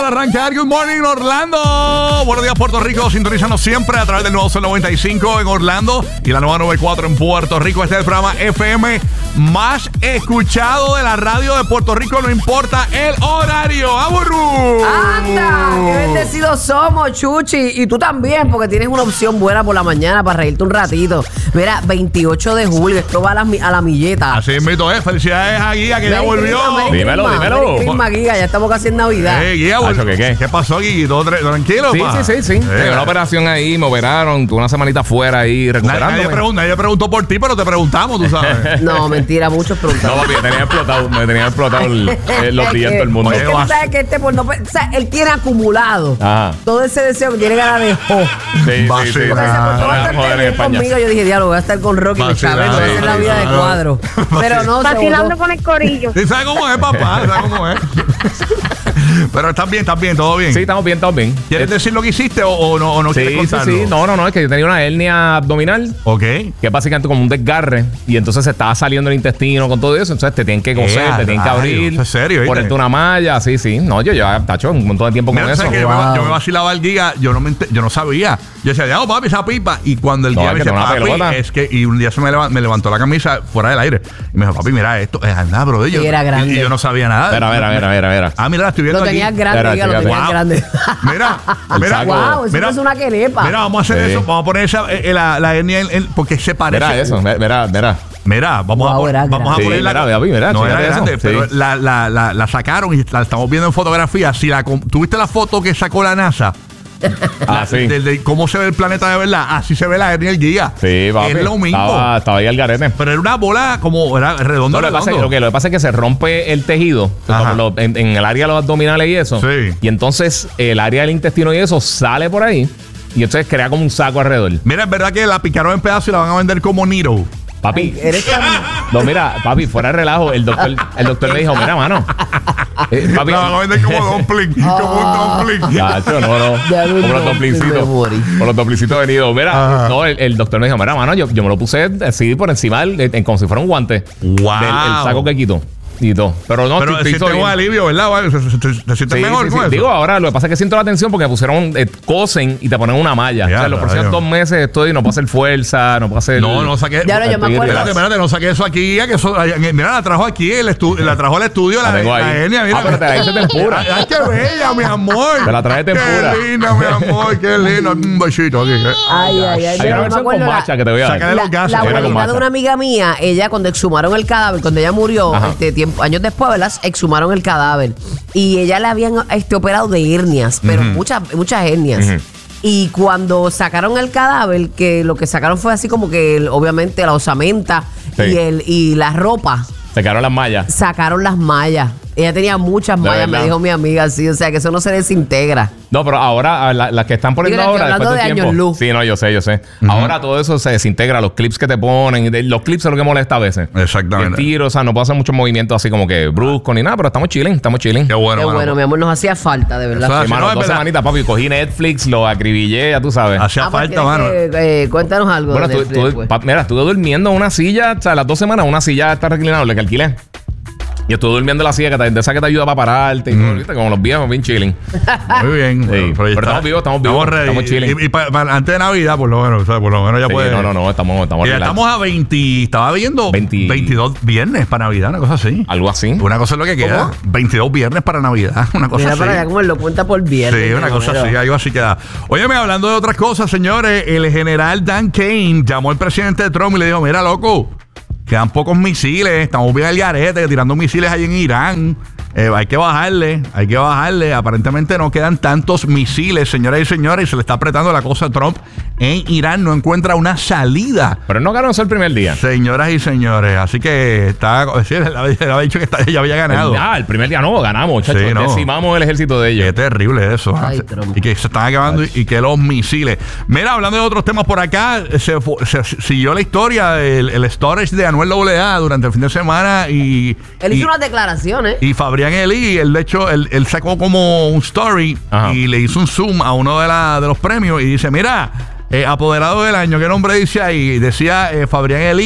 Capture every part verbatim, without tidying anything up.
para arrancar. Good morning, Orlando. Buenos días, Puerto Rico. Sintonízanos siempre a través del nuevo Sol noventa y cinco en Orlando y la nueva noventa y cuatro en Puerto Rico. Este es el programa F M más escuchado de la radio de Puerto Rico. No importa el horario. ¡Aburru! ¡Anda! ¡Qué bendecidos somos, Chuchi! Y tú también, porque tienes una opción buena por la mañana para reírte un ratito. Mira, veintiocho de julio, esto va a la, a la milleta. Así es, mito, ¿eh? Felicidades a Guía, que ya volvió. Dímelo, dímelo. Firma, Guía, ya estamos casi en Navidad. Eh, Guía, Acho, ¿qué, qué? ¿Qué pasó, Guilla? ¿Todo tre- tranquilo? Sí, pa? sí, sí, sí. Eh, Tengo una operación ahí, me operaron, tuve una semanita fuera ahí recuperándome. Nadie preguntó, nadie preguntó por ti, pero te preguntamos, tú sabes. No, mentira, muchos No, preguntan. papi, me tenía explotado, me tenía explotado el- el- los días en todo el mundo. Es que tú sabes que este, por no, o sea, él tiene acumulado Ajá. todo ese deseo que tiene ganas de jo. Sí, Va a sí, ser- sí. Entonces, Ah, por todo Joder, estar joder, en bien España. conmigo, yo dije, diálogo, voy a estar con Rocky y Vacilando, Chabelo, voy a hacer la vida de vacilando. cuadro. Pero no, se Vacilando botó. con el corillo. ¿Sí sabes cómo es, papá? ¿Sabes cómo es? Pero estás bien, estás bien, todo bien. Sí, estamos bien, estamos bien. ¿Quieres decir lo que hiciste o, o no, o no Sí, quieres sí, contarlo? sí. No, no, no, es que yo tenía una hernia abdominal, Ok. que es básicamente como un desgarre, y entonces se estaba saliendo el intestino con todo eso, entonces te tienen que coser, Eh, te tienen que rayos, abrir, eso es serio, ¿viste? ponerte una malla, sí, sí. No, yo ya, tacho, un montón de tiempo con Mira, eso. ¿sabes que yo, me, Wow. yo me vacilaba al Giga, yo no, me ent- yo no sabía. Yo decía, ya, papi, esa pipa. Y cuando el No, Giga es me que dice, tengo una papi, pelota. es que... Y un día se me, leva- me levantó la camisa fuera del aire. Y me dijo, papi, mira esto. Es nada, bro. Yo, Sí, era grande. Y, y yo no sabía nada. Mira, mira, mira, mira, mira. Ah, mira, la estoy viendo Lo aquí. tenías grande, Espera, Guía, lo fíjate. tenías Wow. grande. Mira, mira. saco. Wow, eso es una querepa. Mira, vamos a hacer Sí. eso. Vamos a poner esa, eh, la, la hernia en- en- porque se parece. Mira eso, mira, mira. Mira, vamos Wow, a, era pon- vamos a grande. ponerla. Sí, mira, papi, mira, no era chécate eso. grande, pero Sí. la, la, la, la sacaron y la estamos viendo en fotografía. Si la com- ¿Tuviste la foto que sacó la NASA? Ah, sí. De, de cómo se ve el planeta de verdad. Así se ve la hernia del Giga. Sí, papi. Es lo mismo. Estaba, estaba ahí al garete. Pero era una bola como era redondo, No, lo, que pasa, es- redondo. lo, que, lo que pasa es que se rompe el tejido Ajá. como lo- en, en el área de los abdominales y eso. Sí. Y entonces el área del intestino y eso sale por ahí. Y entonces crea como un saco alrededor. Mira, es verdad que la picaron en pedazos y la van a vender como Niro. Papi. Eres tan... No, mira, papi, fuera de relajo. El doctor, el doctor le dijo, mira, mano. eh, papi. La van a vender como dumpling. como un dumpling. Gacho, no, no. Ya no, Como los no, domplincitos. me morí. Como los domplincitos venidos. Mira, Ajá. no, el, el doctor me dijo, mira, mano, yo, yo me lo puse así por encima, del, en- como si fuera un guante. Wow. Del el saco que quitó. Y todo. Pero no, Pero estoy- estoy sientes un bien. alivio, ¿verdad? Vale, ¿Te, te- te- te sientes Sí, mejor sí, con sí. eso? Digo, ahora lo que pasa es que siento la tensión porque me pusieron, eh, cosen y te ponen una malla. Ya, o sea, los rayos. próximos dos meses estoy, no puedo hacer fuerza, no puedo hacer. No, no saqué. Ya, no, yo me acuerdo. Espérate, espérate, no saqué eso aquí. Que eso, mira, la trajo aquí, el estu- la trajo al estudio, la, La tengo ahí. la hernia, mira. Ah, pero te la hice tempura. Ay, ay, qué bella, mi amor. Te la traje tempura. Qué linda, mi amor, qué linda. Un besito aquí. Ay, ay, ay. Hay Mira, una me versión con acuerdo la- macha que te voy a Sácale dar. los gases. La Era con abuelita macha. de una amiga mía, ella cuando exhumaron el cadáver, cuando ella murió, Ajá. este tiempo, años después, ¿verdad? Exhumaron el cadáver. Y ella le habían este, operado de hernias, pero muchas, muchas hernias. Ujú. Y cuando sacaron el cadáver, que lo que sacaron fue así como que el- obviamente la osamenta Sí. y el y la ropa, Se quedaron las mallas. sacaron las mallas. Ella tenía muchas De mallas, me verdad. dijo mi amiga, sí, o sea que eso no se desintegra. No, pero ahora, a la- las que están poniendo Digo, estoy ahora, después hablando de de tiempo. años luz. Sí, no, yo sé, yo sé. Ahora todo eso se desintegra, los clips que te ponen. de- Los clips es lo que molesta a veces. Exactamente. El tiro, o sea, no puedo hacer muchos movimientos así como que brusco ni nada, pero estamos chilling, estamos chilling. Qué bueno, Qué mano. bueno, mi amor, nos hacía falta, de verdad. Eso Sí, así, mano, no, es dos verdad. semanitas, papi. Cogí Netflix, lo acribillé, ya tú sabes. Hacía Ah, pues falta, tienes mano. que, eh, cuéntanos algo. Bueno, de tú, Netflix, tú- pues. pa- mira, estuve durmiendo en una silla, o sea, las dos semanas, una silla está reclinable que alquilé. Y estuve durmiendo en la silla que te, de esa que te ayuda para pararte y todo, ¿viste? Como los viejos, bien chilling. Muy bien. Sí, Bueno, pero ya está. estamos vivos, estamos vivos, ready. estamos chilling. Y, y pa- pa- antes de Navidad, por lo menos, o sea, por lo menos ya Sí, puede. no, no, no, estamos, estamos Y ya relax. estamos a veinte, estaba viendo veinte veintidós viernes para Navidad, una cosa así. Algo así. Una cosa es lo que queda. veintidós viernes para Navidad, una cosa Mira así. para allá como él lo cuenta por viernes. Sí, una mi cosa amor. así, algo así queda. Óyeme, hablando de otras cosas, señores, el general Dan Kane llamó al presidente de Trump y le dijo, mira, loco, quedan pocos misiles, estamos bien al garete, tirando misiles ahí en Irán. Eh, hay que bajarle, hay que bajarle. Aparentemente no quedan tantos misiles, señoras y señores, y se le está apretando la cosa a Trump. En Irán no encuentra una salida. Pero no ganó eso el primer día. Señoras y señores, así que está, sí, él había él había dicho que está- ya había ganado. Ah, el primer día no, ganamos, chacho. Sí, no. Decimamos el ejército de ellos. Qué terrible eso. Ay, Se- Trump. y que se están acabando y, y que los misiles. Mira, hablando de otros temas por acá, se, fu- se siguió la historia del el storage de Anuel A A durante el fin de semana y, Él y, hizo unas declaraciones. y Fabián Eli, él de hecho, él, él sacó como un story Ajá. y le hizo un zoom a uno de, la, de los premios y dice, mira, eh, apoderado del año, ¿qué nombre dice ahí? Decía eh, Fabián Eli.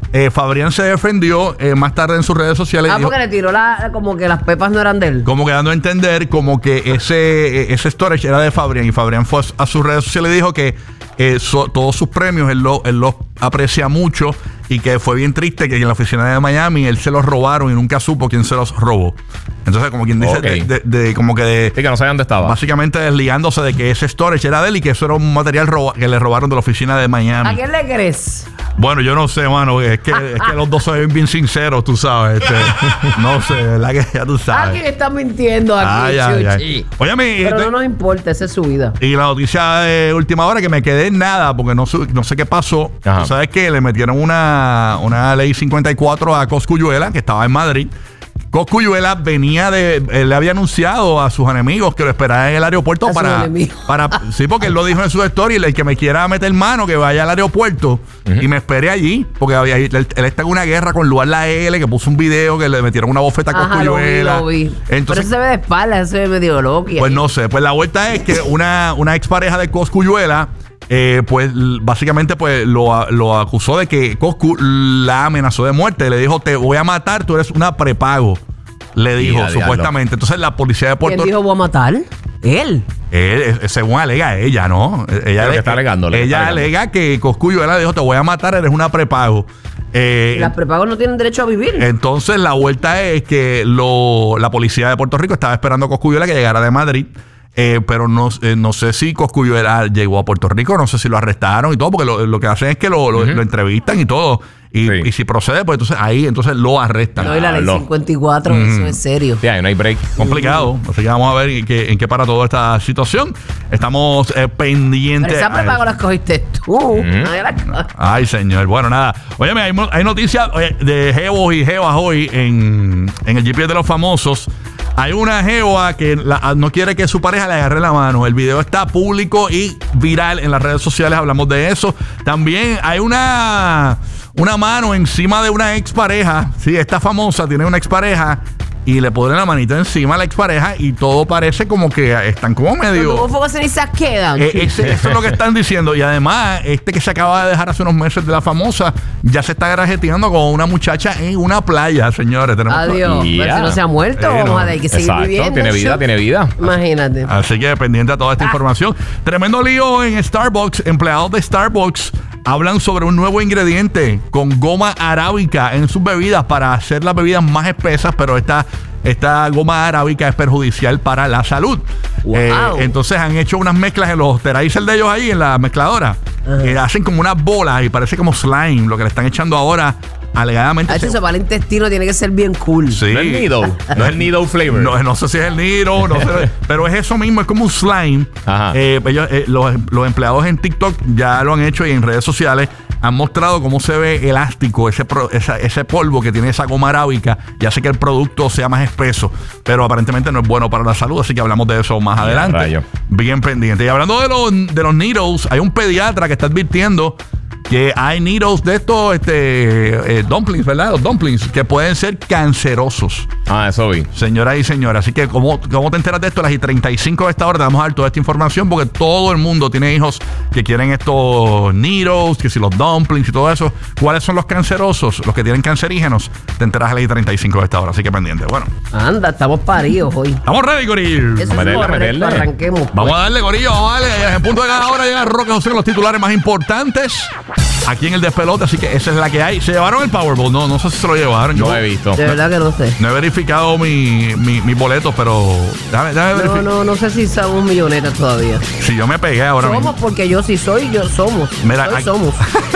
Eh, Fabrián se defendió eh, más tarde en sus redes sociales. Ah, y dijo, porque le tiró la, como que las pepas no eran de él. como que dando a entender como que ese, ese storage era de Fabrián. Y Fabrián fue a, a sus redes sociales y dijo que eh, so, todos sus premios él, lo, él los aprecia mucho y que fue bien triste que en la oficina de Miami él se los robaron y nunca supo quién se los robó. Entonces, como quien dice, Okay. de, de, de- como que de, Sí, que no sabía dónde estaba. básicamente desligándose de que ese storage era de él y que eso era un material roba- que le robaron de la oficina de ¿A Miami. quién le crees? Bueno, yo no sé, mano. Es que, es que los dos se ven bien sinceros, tú sabes. Este, no sé, ¿verdad? Que ya tú sabes. Alguien está mintiendo aquí, Ay, ay, Chuchi. ay. Oye, mi, Pero este- no nos importa, esa es su vida. y la noticia de última hora que me quedé en nada porque no, su- no sé qué pasó. Ajá. Tú sabes que le metieron una, una ley cincuenta y cuatro a Cosculluela, que estaba en Madrid. Cosculluela venía de. Él le había anunciado a sus enemigos que lo esperara en el aeropuerto A sus para, enemigos. para. Sí, porque él lo dijo en su story. El que me quiera meter mano, que vaya al aeropuerto y me espere allí. Porque había, él, él está en una guerra con Luar La L, que puso un video que le metieron una bofeta a Ajá, lo vi, Cosculluela. lo vi. Entonces, Pero ese se ve de espalda, ese se ve medio loco. pues no sé, pues la vuelta es que una, una expareja de Cosculluela, eh, pues l- básicamente pues lo, a- lo acusó de que Coscu la amenazó de muerte. Le dijo, te voy a matar, tú eres una prepago. Le dijo, Ya, diablo. supuestamente. Entonces la policía de ¿Quién Puerto dijo voy a matar? Él. eh, eh, según alega ella, ¿no? Eh, Ella, Lo que está alegando, lo que ella está alegando. alega que Cosculluela le dijo, te voy a matar, eres una prepago. Eh, Las prepagos no tienen derecho a vivir. entonces la vuelta es que lo, la policía de Puerto Rico estaba esperando a Cosculluela que llegara de Madrid. Eh, pero no, eh, no sé si Cosculluela llegó a Puerto Rico, no sé si lo arrestaron y todo, porque lo, lo que hacen es que lo, lo- lo entrevistan y todo. Y, Sí. y si procede, pues entonces ahí entonces lo arrestan. no, y la ley Diablo. cincuenta y cuatro, eso es serio. Sí, ahí no hay break. Complicado. Así que vamos a ver en qué, en qué para toda esta situación. Estamos eh, Pero pendientes. esa a prepago eso. las cogiste tú. Nadie las coge. Ay, señor. Bueno, nada. Oye, hay, mo- hay noticias oye, de jevos y jevas hoy en, en el G P S de los famosos. Hay una jeva que la- no quiere que su pareja le agarre la mano. El video está público y viral en las redes sociales. Hablamos de eso. También hay una, una mano encima de una expareja. Sí, esta famosa tiene una expareja y le ponen la manita encima a la expareja y todo parece como que están como medio... Cuando fuego cenizas quedan. Eh, ese- eso es lo que están diciendo. Y además, este que se acaba de dejar hace unos meses de la famosa, ya se está grajeteando con una muchacha en una playa, señores. Tenemos Adiós. Yeah. Pero si no se ha muerto, Eh, no. vamos a tener que seguir Exacto, viviendo. tiene vida, Chu. tiene vida. Imagínate. Así que pendiente a toda esta información. Tremendo lío en Starbucks. Empleados de Starbucks hablan sobre un nuevo ingrediente con goma arábica en sus bebidas para hacer las bebidas más espesas, pero esta, esta goma arábica es perjudicial para la salud. Wow. Eh, entonces han hecho unas mezclas en los terazers de ellos ahí en la mezcladora. Que hacen como unas bolas y parece como slime, lo que le están echando ahora alegadamente. A hecho, se- eso para el intestino tiene que ser bien cool. Sí. No es Nido. No es Nido flavor. No, no sé si es el Niro, no sé, pero es eso mismo, es como un slime. Ajá. Eh, ellos, eh, los, los empleados en TikTok ya lo han hecho y en redes sociales han mostrado cómo se ve elástico ese, pro- esa- ese polvo que tiene esa goma arábica y hace que el producto sea más espeso, pero aparentemente no es bueno para la salud, así que hablamos de eso más adelante. rayo. Bien pendiente. Y hablando de los, de los needles, hay un pediatra que está advirtiendo que hay needles de estos este, eh, dumplings, ¿verdad? Los dumplings que pueden ser cancerosos. Ah, eso vi. Señoras y señores, así que ¿cómo, cómo te enteras de esto? A las y treinta y cinco de esta hora te vamos a dar toda esta información porque todo el mundo tiene hijos que quieren estos needles, que si los dumplings y todo eso. ¿Cuáles son los cancerosos? Los que tienen cancerígenos. Te enteras a las y treinta y cinco de esta hora, así que pendiente. Bueno, Anda, estamos paridos hoy. estamos ready, Corillo. Eso es Meterle, correcto, meterle. arranquemos. pues. Vamos a darle, Corillo, vamos a darle. En punto de cada hora llega Roque José con los titulares más importantes aquí en el despelote, así que esa es la que hay. Se llevaron el Powerball, no, no sé si se lo llevaron. No Yo he visto. De verdad que no sé. no he verificado mi, mi, mis boletos, pero déjame, déjame No, verificar. no, no sé si somos millonetas todavía. Si yo me pegué ahora Somos mismo. porque yo sí soy, yo somos. Mira, Hoy aquí- somos.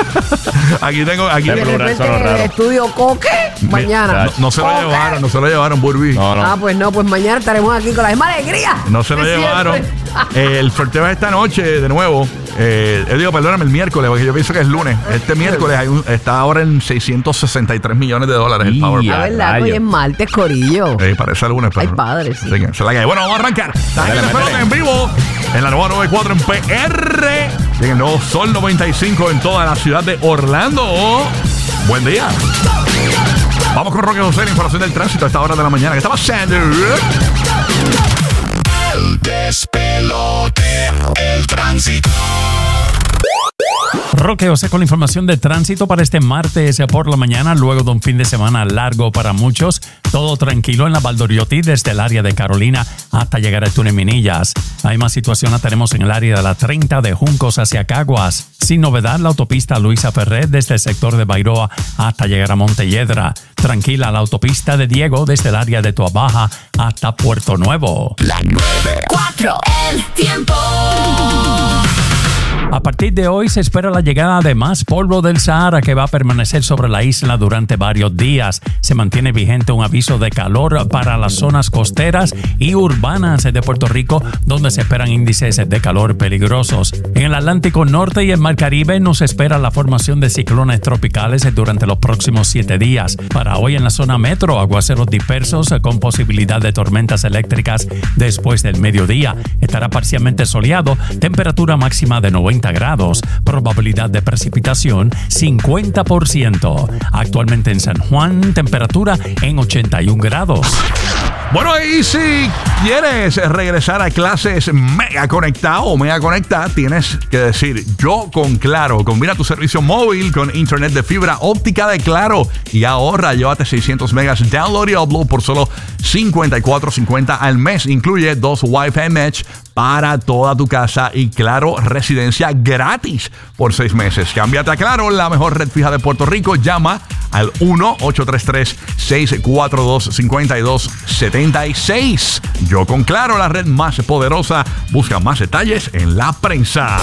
Aquí tengo, aquí Y de Pero tengo- plural repente sonó en el raro. estudio Coque, mañana. No, no se lo Coque. llevaron, no se lo llevaron, Burby. No, no. Ah, pues no, pues mañana estaremos aquí con la misma alegría. No se lo de llevaron. siempre. Eh, el sorteo es esta noche, de nuevo. Eh, eh, digo, perdóname, el miércoles, porque yo pienso que es lunes. Este miércoles hay un- está ahora en seiscientos sesenta y tres millones de dólares el Y Powerball. La a verdad, rayo. hoy es martes, Corillo. Eh, parece lunes, pero. Ay, padre, sí. Así que esa es la que hay. Bueno, vamos a arrancar. Estás en el Métele, despelote en vivo en la nueva noventa y cuatro en P R. Y en el nuevo Sol noventa y cinco en toda la ciudad de Orlando. Buen día. Vamos con Roque José, la información del tránsito a esta hora de la mañana. ¿Qué está pasando? El despelote, el tránsito. Roque José con la información de tránsito para este martes por la mañana, luego de un fin de semana largo para muchos. Todo tranquilo en la Valdoriotti desde el área de Carolina hasta llegar al túnel Minillas. Hay más situaciones tenemos en el área de la treinta de Juncos hacia Caguas. Sin novedad, la autopista Luisa Ferré desde el sector de Bairoa hasta llegar a Montelledra. Tranquila la autopista de Diego desde el área de Toabaja hasta Puerto Nuevo. La nueve cuatro, el tiempo. A partir de hoy se espera la llegada de más polvo del Sahara que va a permanecer sobre la isla durante varios días. Se mantiene vigente un aviso de calor para las zonas costeras y urbanas de Puerto Rico, donde se esperan índices de calor peligrosos. En el Atlántico Norte y el Mar Caribe nos espera la formación de ciclones tropicales durante los próximos siete días. Para hoy en la zona metro, aguaceros dispersos con posibilidad de tormentas eléctricas después del mediodía. Estará parcialmente soleado, temperatura máxima de noventa grados, probabilidad de precipitación cincuenta por ciento. Actualmente en San Juan, temperatura en ochenta y un grados. Bueno, y si quieres regresar a clases mega conectado o mega conectada, tienes que decir yo con Claro. Combina tu servicio móvil con internet de fibra óptica de Claro y ahorra. Llévate seiscientos megas download y upload por solo cincuenta y cuatro cincuenta al mes. Incluye dos Wi-Fi Mesh para toda tu casa y Claro Residencia gratis por seis meses. Cámbiate a Claro, la mejor red fija de Puerto Rico. Llama al uno ocho tres tres, seis cuatro dos, cinco dos siete seis. Yo con Claro, la red más poderosa. Busca más detalles en la prensa.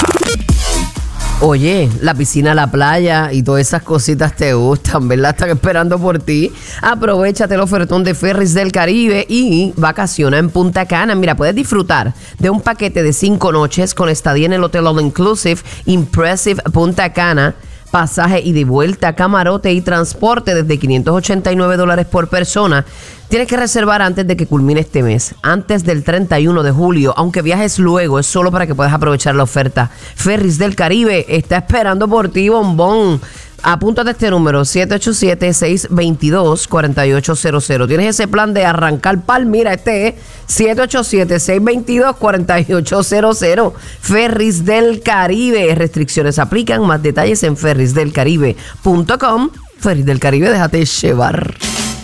Oye, la piscina, la playa y todas esas cositas te gustan, ¿verdad? Están esperando por ti. Aprovechate el ofertón de Ferries del Caribe y vacaciona en Punta Cana. Mira, puedes disfrutar de un paquete de cinco noches con estadía en el Hotel All Inclusive Impressive Punta Cana. Pasaje y de vuelta, camarote y transporte desde quinientos ochenta y nueve dólares por persona. Tienes que reservar antes de que culmine este mes, antes del treinta y uno de julio. Aunque viajes luego, es solo para que puedas aprovechar la oferta. Ferries del Caribe está esperando por ti, bombón. Apúntate este número, siete ocho siete, seis dos dos, cuatro ocho cero cero. Tienes ese plan de arrancar pal, mira, este es siete ocho siete, seis dos dos, cuatro ocho cero cero. Ferries del Caribe. Restricciones aplican. Más detalles en ferries del caribe punto com. Ferries del Caribe, déjate llevar.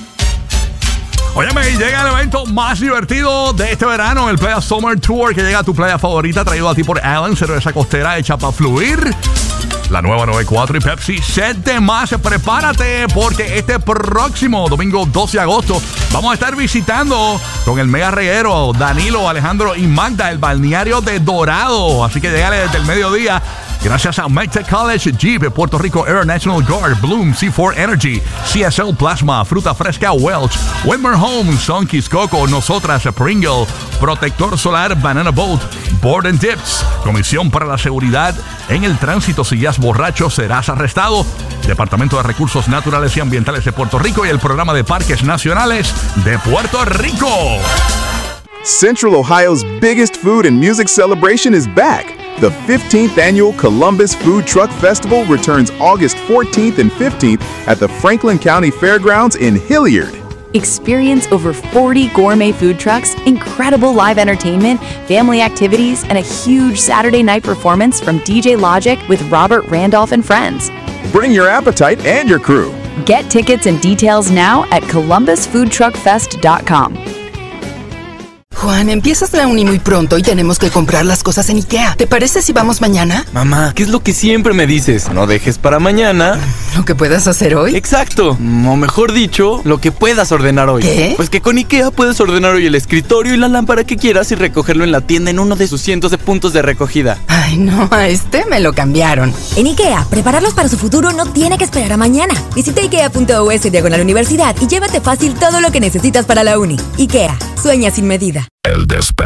Óyeme, llega el evento más divertido de este verano, el Playa Summer Tour, que llega a tu playa favorita, traído a ti por Allen, cerveza costera hecha para fluir. La nueva noventa y cuatro y Pepsi, set de más. Prepárate porque este próximo domingo doce de agosto vamos a estar visitando con el mega reguero Danilo, Alejandro y Magda el balneario de Dorado. Así que llegale desde el mediodía. Gracias a McTech College, Jeep, Puerto Rico Air National Guard, Bloom, C cuatro Energy, C S L Plasma, Fruta Fresca Welch, Whitmer Homes, Sunkies Coco, Nosotras, Pringle, Protector Solar, Banana Boat, Board and Dips, Comisión para la Seguridad en el Tránsito. Si ya es borracho, serás arrestado. Departamento de Recursos Naturales y Ambientales de Puerto Rico y el Programa de Parques Nacionales de Puerto Rico. Central Ohio's biggest food and music celebration is back. The fifteenth Annual Columbus Food Truck Festival returns August fourteenth and fifteenth at the Franklin County Fairgrounds in Hilliard. Experience over forty gourmet food trucks, incredible live entertainment, family activities, and a huge Saturday night performance from D J Logic with Robert Randolph and friends. Bring your appetite and your crew. Get tickets and details now at columbus food truck fest dot com. Juan, empiezas la uni muy pronto y tenemos que comprar las cosas en IKEA. ¿Te parece si vamos mañana? Mamá, ¿qué es lo que siempre me dices? No dejes para mañana ¿lo que puedas hacer hoy? Exacto, o mejor dicho, lo que puedas ordenar hoy. ¿Qué? Pues que con IKEA puedes ordenar hoy el escritorio y la lámpara que quieras y recogerlo en la tienda en uno de sus cientos de puntos de recogida. Ay, no, a este me lo cambiaron. En IKEA, prepararlos para su futuro no tiene que esperar a mañana. Visita ikea punto u s diagonal universidad y llévate fácil todo lo que necesitas para la uni. IKEA, sueña sin medida. El despegue.